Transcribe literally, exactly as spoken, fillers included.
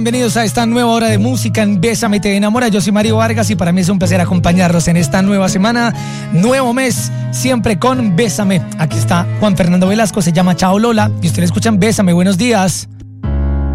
Bienvenidos a esta nueva hora de música en Bésame Te Enamora. Yo soy Mario Vargas y para mí es un placer acompañarlos en esta nueva semana, nuevo mes, siempre con Bésame. Aquí está Juan Fernando Velasco, se llama Chao Lola y ustedes escuchan Bésame. Buenos días.